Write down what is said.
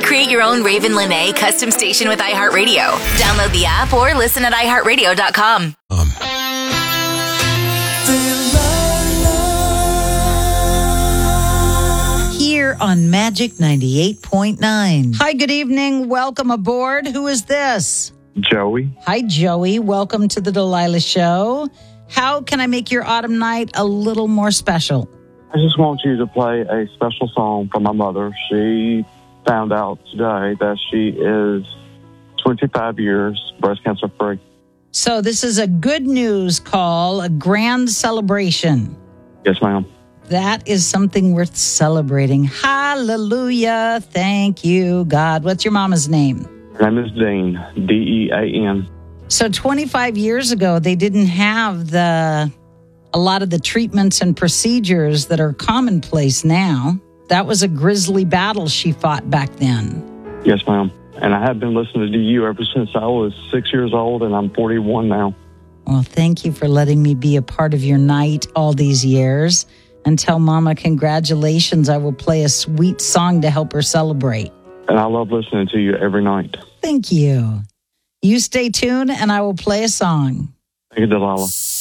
Create your own Raven Lene custom station with iHeartRadio. Download the app or listen at iHeartRadio.com. Here on Magic 98.9. Hi, good evening. Welcome aboard. Who is this? Joey. Hi, Joey. Welcome to the Delilah Show. How can I make your autumn night a little more special? I just want you to play a special song for my mother. She found out today that she is 25 years breast cancer free. So this is a good news call, a grand celebration. Yes, ma'am. That is something worth celebrating. Hallelujah. Thank you, God. What's your mama's name? Her name is Dean, D-E-A-N. So 25 years ago, they didn't have a lot of the treatments and procedures that are commonplace now. That was a grisly battle she fought back then. Yes, ma'am. And I have been listening to you ever since I was 6 years old, and I'm 41 now. Well, thank you for letting me be a part of your night all these years. And tell Mama congratulations. I will play a sweet song to help her celebrate. And I love listening to you every night. Thank you. You stay tuned, and I will play a song. Thank you, Delilah.